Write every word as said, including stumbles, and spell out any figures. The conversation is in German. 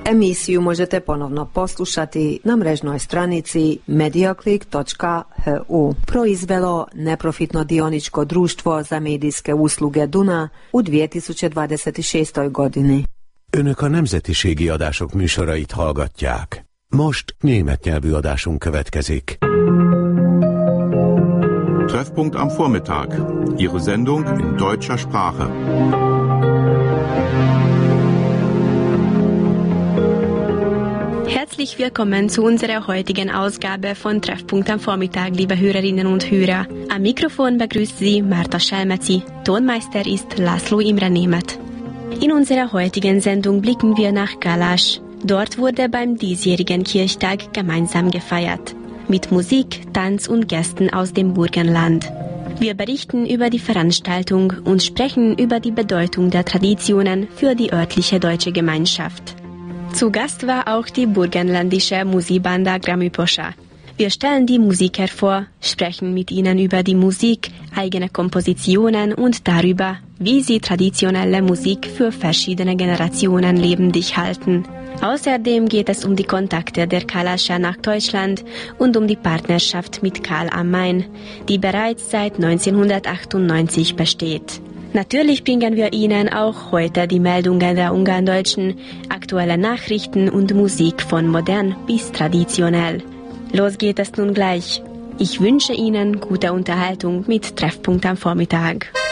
Emisiju možete ponovno poslušati na mrežnoj stranici mediaclick točka h u. Proizvelo neprofitno dioničko društvo za medijske usluge Duna u dvije tisuće dvadeset šestoj godini. Önök a nemzetiségi adások műsorait hallgatják. Most német nyelvű adásunk következik. Treffpunkt am Vormittag. Ihre Sendung in deutscher Sprache. Herzlich willkommen zu unserer heutigen Ausgabe von Treffpunkt am Vormittag, liebe Hörerinnen und Hörer. Am Mikrofon begrüßt Sie Marta Schelmeci. Tonmeister ist László Imre Németh. In unserer heutigen Sendung blicken wir nach Kálás. Dort wurde beim diesjährigen Kirchtag gemeinsam gefeiert. Mit Musik, Tanz und Gästen aus dem Burgenland. Wir berichten über die Veranstaltung und sprechen über die Bedeutung der Traditionen für die örtliche deutsche Gemeinschaft. Zu Gast war auch die burgenländische Musikbanda Gramüposcha. Wir stellen die Musiker vor, sprechen mit ihnen über die Musik, eigene Kompositionen und darüber, wie sie traditionelle Musik für verschiedene Generationen lebendig halten. Außerdem geht es um die Kontakte der Kálascher nach Deutschland und um die Partnerschaft mit Kál am Main, die bereits seit neunzehnhundertachtundneunzig besteht. Natürlich bringen wir Ihnen auch heute die Meldungen der Ungarndeutschen, aktuelle Nachrichten und Musik von modern bis traditionell. Los geht es nun gleich. Ich wünsche Ihnen gute Unterhaltung mit Treffpunkt am Vormittag.